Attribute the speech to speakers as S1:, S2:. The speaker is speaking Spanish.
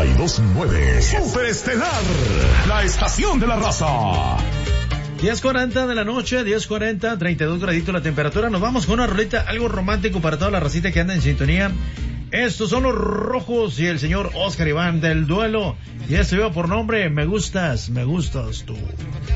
S1: 92.9. Superestelar, la estación de la raza.
S2: 10:40 de la noche, 10:40, 32 graditos la temperatura. Nos vamos con una rolita, algo romántico para toda la racita que anda en sintonía. Estos son los Rojos y el señor Oscar Iván del Duelo. Y este veo por nombre, Me gustas tú.